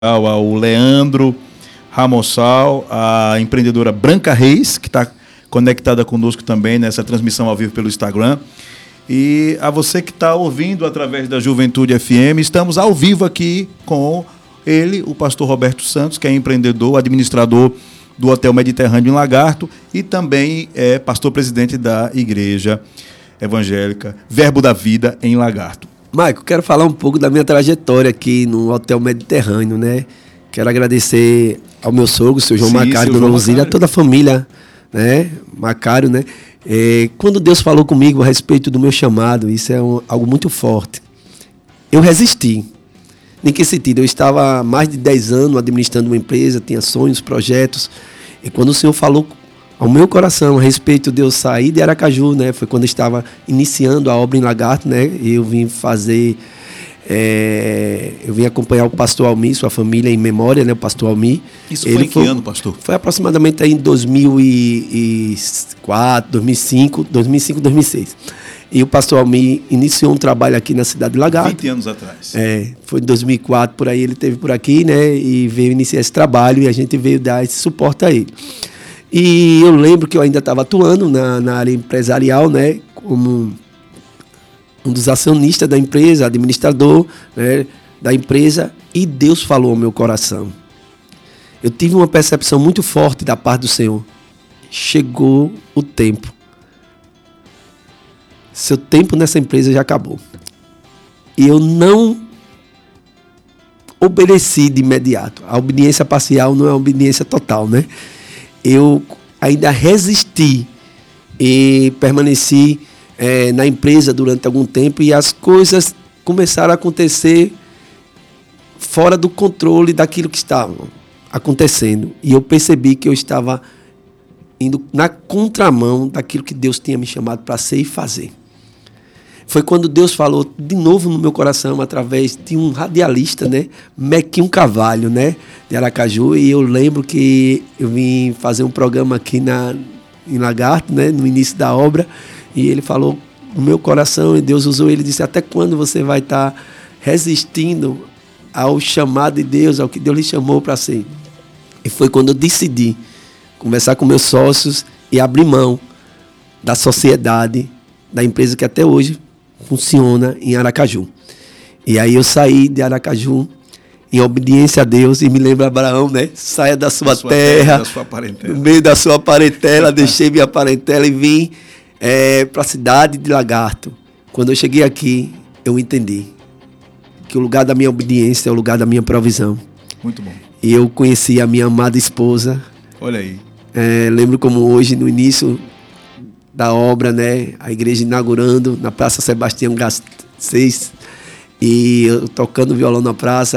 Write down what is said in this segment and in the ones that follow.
ao Leandro Ramossal, a empreendedora Branca Reis, que está conectada conosco também nessa transmissão ao vivo pelo Instagram. E a você que está ouvindo através da Juventude FM, estamos ao vivo aqui com ele, o pastor Roberto Santos, que é empreendedor, administrador do Hotel Mediterrâneo em Lagarto e também é pastor-presidente da Igreja Evangélica Verbo da Vida em Lagarto. Maico, quero falar um pouco da minha trajetória aqui no Hotel Mediterrâneo, né? Quero agradecer ao meu sogro, o seu João Macário, dona Luzília, a toda a família, né? Macário, né? Quando Deus falou comigo a respeito do meu chamado, isso é algo muito forte. Eu resisti. Em que sentido? Eu estava há mais de 10 anos administrando uma empresa, tinha sonhos, projetos, e quando o Senhor falou ao meu coração a respeito de eu sair de Aracaju, né? Foi quando eu estava iniciando a obra em Lagarto, né? Eu vim fazer, eu vim acompanhar o pastor Almir, sua família em memória, né? O pastor Almir. Isso foi em que ano, pastor? Foi aproximadamente aí em 2004, 2005, 2006. E o pastor Almir iniciou um trabalho aqui na cidade de Lagarto. 20 anos atrás. Foi em 2004, por aí ele esteve por aqui, né? E veio iniciar esse trabalho e a gente veio dar esse suporte a ele. E eu lembro que eu ainda estava atuando na área empresarial, né? Como um dos acionistas da empresa, administrador, né, da empresa, e Deus falou ao meu coração. Eu tive uma percepção muito forte da parte do Senhor. Chegou o tempo. Seu tempo nessa empresa já acabou. E eu não obedeci de imediato. A obediência parcial não é a obediência total, né? Eu ainda resisti e permaneci na empresa durante algum tempo e as coisas começaram a acontecer fora do controle daquilo que estava acontecendo. E eu percebi que eu estava indo na contramão daquilo que Deus tinha me chamado para ser e fazer. Foi quando Deus falou de novo no meu coração, através de um radialista, né? Mequinho Carvalho, né? De Aracaju. E eu lembro que eu vim fazer um programa aqui em Lagarto, né? No início da obra. E ele falou no meu coração, e Deus usou ele e disse: até quando você vai estar resistindo ao chamado de Deus, ao que Deus lhe chamou para ser? E foi quando eu decidi conversar com meus sócios e abrir mão da sociedade, da empresa que até hoje funciona em Aracaju. E aí eu saí de Aracaju em obediência a Deus, e me lembra Abraão, né? Saia da sua terra, da sua parentela. No meio da sua parentela, deixei minha parentela e vim para a cidade de Lagarto. Quando eu cheguei aqui, eu entendi que o lugar da minha obediência é o lugar da minha provisão. Muito bom. E eu conheci a minha amada esposa. Olha aí. Lembro como hoje, no início da obra, né? A igreja inaugurando na Praça Sebastião Garcês, e eu tocando violão na praça,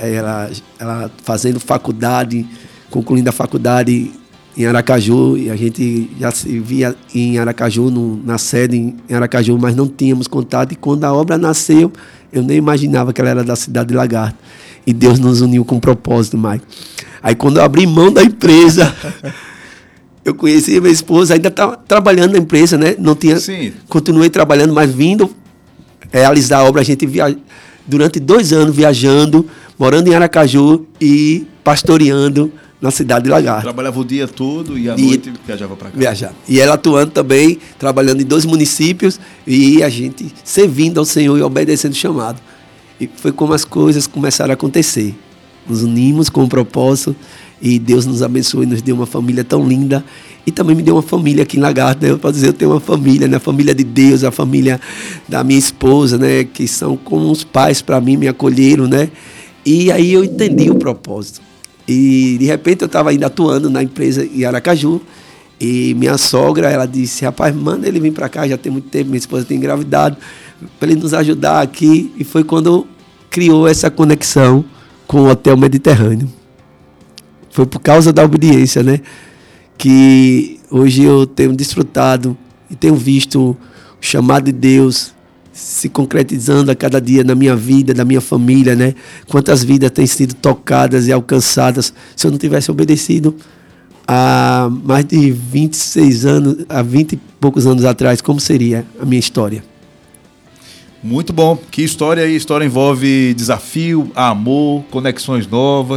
ela fazendo faculdade, concluindo a faculdade em Aracaju, e a gente já se via em Aracaju, na sede em Aracaju, mas não tínhamos contato, e quando a obra nasceu, eu nem imaginava que ela era da cidade de Lagarto, e Deus nos uniu com um propósito, Mike. Aí quando eu abri mão da empresa, eu conheci minha esposa, ainda estava trabalhando na empresa, né? Não tinha, Sim. Continuei trabalhando, mas vindo realizar a obra, a gente durante 2 anos viajando, morando em Aracaju e pastoreando na cidade de Lagarto. Trabalhava o dia todo e à noite viajava para cá. Viajar. E ela atuando também, trabalhando em 2 municípios, e a gente servindo ao Senhor e obedecendo o chamado. E foi como as coisas começaram a acontecer. Nos unimos com um propósito, e Deus nos abençoou e nos deu uma família tão linda. E também me deu uma família aqui em Lagarto, né? Eu posso dizer, eu tenho uma família, né? A família de Deus, a família da minha esposa, né? Que são como os pais para mim, me acolheram, né? E aí eu entendi o propósito. E de repente eu estava ainda atuando na empresa em Aracaju, e minha sogra, ela disse: rapaz, manda ele vir para cá, já tem muito tempo, minha esposa tem engravidado, para ele nos ajudar aqui. E foi quando criou essa conexão com o Hotel Mediterrâneo. Foi por causa da obediência, né? Que hoje eu tenho desfrutado e tenho visto o chamado de Deus se concretizando a cada dia na minha vida, na minha família, né? Quantas vidas têm sido tocadas e alcançadas se eu não tivesse obedecido há mais de 26 anos, há 20 e poucos anos atrás, como seria a minha história? Muito bom. Que história aí. História envolve desafio, amor, conexões novas.